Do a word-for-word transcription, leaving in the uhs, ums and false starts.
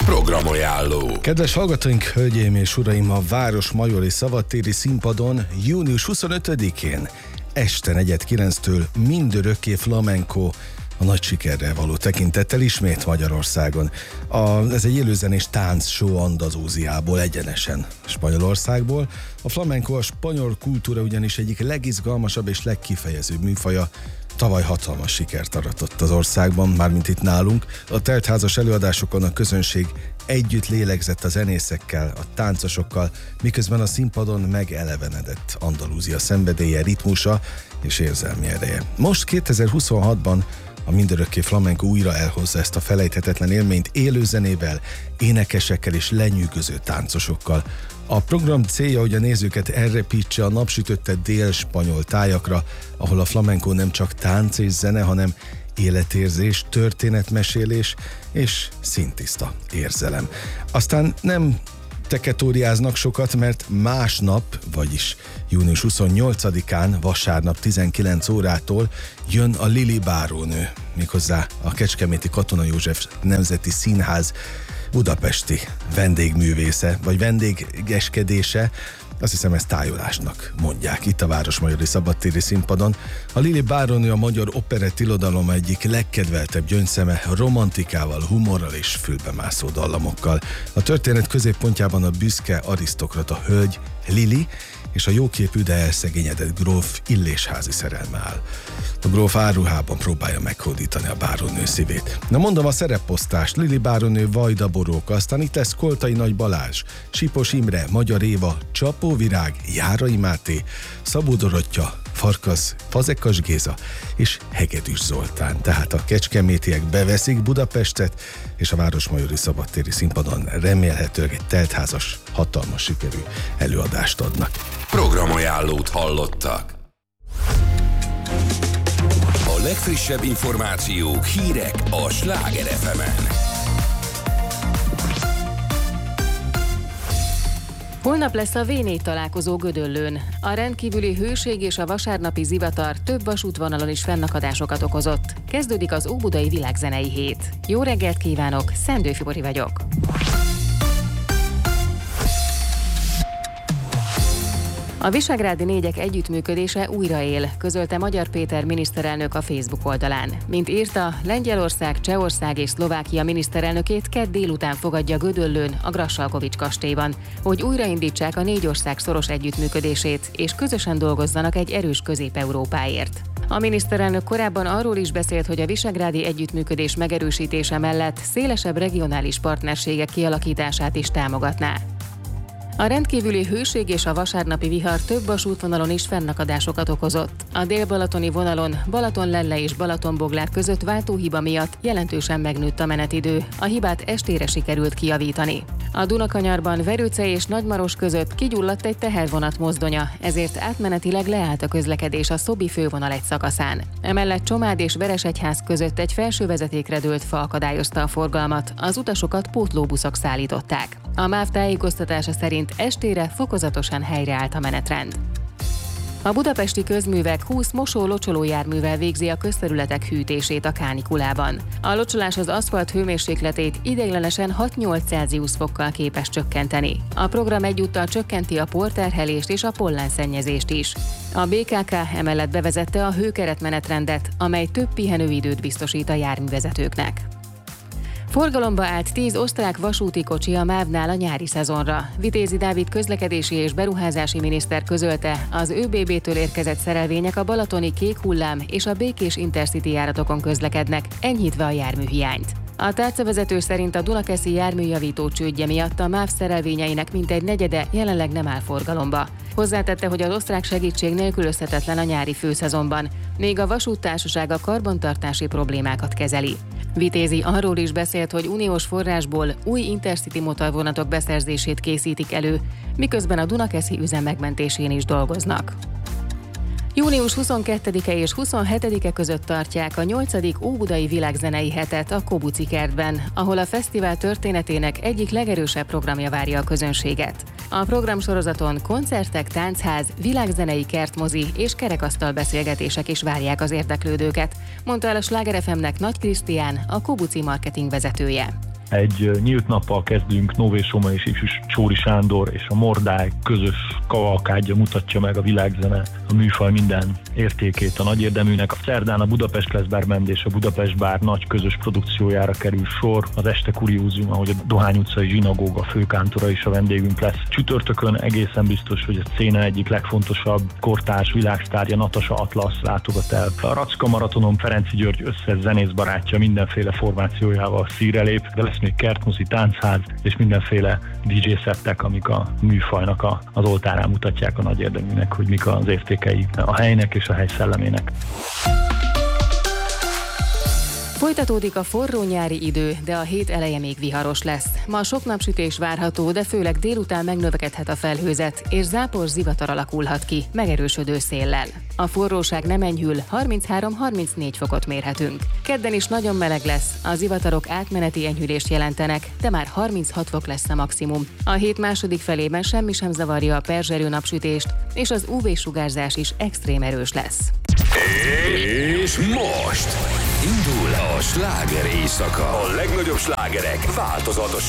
Programajánló. Kedves hallgatóink, hölgyeim és uraim, a Városmajori Szabadtéri Színpadon június huszonötödikén este negyed kilenctől mindörökké flamenco, a nagy sikerre való tekintettel ismét Magyarországon. A, ez egy élőzenés tánc show Andalúziából, egyenesen Spanyolországból. A flamenco a spanyol kultúra ugyanis egyik legizgalmasabb és legkifejezőbb műfaja. Tavaly hatalmas sikert aratott az országban, mármint itt nálunk. A teltházas előadásokon a közönség együtt lélegzett a zenészekkel, a táncosokkal, miközben a színpadon megelevenedett Andalúzia szenvedélye, ritmusa és érzelmi ereje. Most kétezer-huszonhatban a mindörökké flamenco újra elhozza ezt a felejthetetlen élményt élő zenével, énekesekkel és lenyűgöző táncosokkal. A program célja, hogy a nézőket elrepítse a napsütötte dél-spanyol tájakra, ahol a flamenco nem csak tánc és zene, hanem életérzés, történetmesélés és szintiszta érzelem. Aztán nem teketóriáznak sokat, mert másnap, vagyis június huszonnyolcadikán, vasárnap tizenkilenc órától jön a Lili bárónő, méghozzá a Kecskeméti Katona József Nemzeti Színház budapesti vendégművésze, vagy vendégeskedése. Azt hiszem, ezt tájolásnak mondják itt a Városmajori Szabadtéri Színpadon. A Lili bárónő a magyar operett irodalom egyik legkedveltebb gyöngyszeme, romantikával, humorral és fülbemászó dallamokkal. A történet középpontjában a büszke arisztokrata hölgy, Lili, és a jóképű, de elszegényedett gróf Illésházi szerelme áll. A gróf áruhában próbálja meghódítani a bárónő szívét. Na mondom a szereposztást: Lili bárónő Vajda Boróka, aztán itt lesz Koltai Nagy Balázs, Sipos Imre, Magyar Éva, Csapó Virág, Járai Máté, Szabó Dorottya, Farkas, Fazekas Géza és Hegedűs Zoltán. Tehát a kecskemétiek beveszik Budapestet, és a Városmajori Szabadtéri Színpadon remélhetőleg egy teltházas, hatalmas sikerű előadást adnak. Programajánlót hallottak. A legfrissebb információk, hírek a Sláger ef emen. Holnap lesz a vé négy találkozó Gödöllőn. A rendkívüli hőség és a vasárnapi zivatar több vasútvonalon is fennakadásokat okozott. Kezdődik az Óbudai Világzenei Hét. Jó reggelt kívánok, Szendő Fibori vagyok. A Visegrádi négyek együttműködése újraél, közölte Magyar Péter miniszterelnök a Facebook oldalán. Mint írta, Lengyelország, Csehország és Szlovákia miniszterelnökét kedd délután fogadja Gödöllőn, a Grassalkovich kastélyban, hogy újraindítsák a négy ország szoros együttműködését, és közösen dolgozzanak egy erős Közép-Európáért. A miniszterelnök korábban arról is beszélt, hogy a visegrádi együttműködés megerősítése mellett szélesebb regionális partnerségek kialakítását is támogatná. A rendkívüli hőség és a vasárnapi vihar több vasútvonalon is fennakadásokat okozott. A dél-balatoni vonalon Balatonlelle és Balatonboglár között váltóhiba miatt jelentősen megnőtt a menetidő. A hibát estére sikerült kijavítani. A Dunakanyarban Verőce és Nagymaros között kigyulladt egy tehervonat mozdonya, ezért átmenetileg leállt a közlekedés a Szobi fővonal egy szakaszán. Emellett Csomád és Veresegyház között egy felső vezetékre dőlt fa akadályozta a forgalmat, az utasokat pótlóbuszok szállították. A MÁV tájékoztatása szerint estére fokozatosan helyreállt a menetrend. A budapesti közművek húsz mosó-locsoló járművel végzi a közterületek hűtését a kánikulában. A locsolás az aszfalt hőmérsékletét ideiglenesen hat-nyolc Celsius fokkal képes csökkenteni. A program egyúttal csökkenti a porterhelést és a pollenszennyezést is. A bé ká ká emellett bevezette a hőkeretmenetrendet, amely több pihenőidőt biztosít a járművezetőknek. Forgalomba állt tíz osztrák vasúti kocsi a MÁV-nál a nyári szezonra. Vitézi Dávid közlekedési és beruházási miniszter közölte, az ÖBB-től érkezett szerelvények a balatoni Kék Hullám és a Békés Intercity járatokon közlekednek, enyhítve a járműhiányt. A tárcavezető szerint a Dunakeszi járműjavító csődje miatt a MÁV szerelvényeinek mintegy negyede jelenleg nem áll forgalomba. Hozzátette, hogy az osztrák segítség nélkülözhetetlen a nyári főszezonban, még a vasúttársaság a karbantartási problémákat kezeli. Vitézi arról is beszélt, hogy uniós forrásból új Intercity motorvonatok beszerzését készítik elő, miközben a Dunakeszi üzem megmentésén is dolgoznak. június huszonkettedike és huszonhetedike között tartják a nyolcadik Óbudai Világzenei Hetet a Kobuci kertben, ahol a fesztivál történetének egyik legerősebb programja várja a közönséget. A programsorozaton koncertek, táncház, világzenei kertmozi és kerekasztal beszélgetések is várják az érdeklődőket, mondta el a Sláger ef emnek Nagy Krisztián, a Kobuci marketing vezetője. Egy nyílt nappal kezdünk, Nové Soma és Ifjú Csóri Sándor és a Mordály közös kavalkádja mutatja meg a világzene, a műfaj minden értékét a nagy érdeműnek. A szerdán a Budapest Class Bar Band és a Budapest Bar nagy közös produkciójára kerül sor. Az este kuriózum, ahogy a Dohány utcai zsinagóga főkántora is a vendégünk lesz. Csütörtökön egészen biztos, hogy a széna egyik legfontosabb kortárs világsztárja Natasha Atlasz látogat el. A Racka Maratonon Ferenczy György összes zenész barátja mindenféle formációjával színre lép, de lesz még kertmozi, táncház és mindenféle dé dzsé szettek, amik a műfajnak a, az oltárán mutatják a nagy érdeműnek, hogy mik az értékei a helynek és a hely szellemének. Folytatódik a forró nyári idő, de a hét eleje még viharos lesz. Ma sok napsütés várható, de főleg délután megnövekedhet a felhőzet, és zápor zivatar alakulhat ki, megerősödő széllel. A forróság nem enyhül, harminchárom-harmincnégy fokot mérhetünk. Kedden is nagyon meleg lesz, a zivatarok átmeneti enyhülést jelentenek, de már harminchat fok lesz a maximum. A hét második felében semmi sem zavarja a perzserő napsütést, és az ú vé-sugárzás is extrém erős lesz. És most indul a sláger éjszaka. A legnagyobb slágerek változatosan